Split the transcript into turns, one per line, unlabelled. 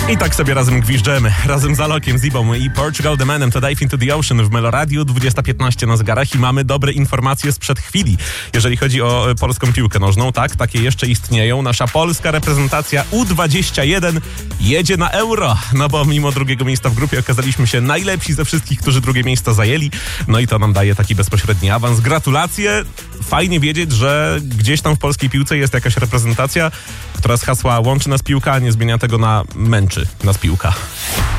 I tak sobie razem gwiżdżemy, razem z Alokiem, Zibą i Portugal The Manem to Dive Into The Ocean w Meloradiu, 20:15 na zegarach i mamy dobre informacje sprzed chwili. Jeżeli chodzi o polską piłkę nożną, tak, takie jeszcze istnieją. Nasza polska reprezentacja U21 jedzie na Euro, no bo mimo drugiego miejsca w grupie okazaliśmy się najlepsi ze wszystkich, którzy drugie miejsca zajęli. No i to nam daje taki bezpośredni awans. Gratulacje! Fajnie wiedzieć, że gdzieś tam w polskiej piłce jest jakaś reprezentacja, która z hasła łączy nas piłka, nie zmienia tego na męczy nas piłka.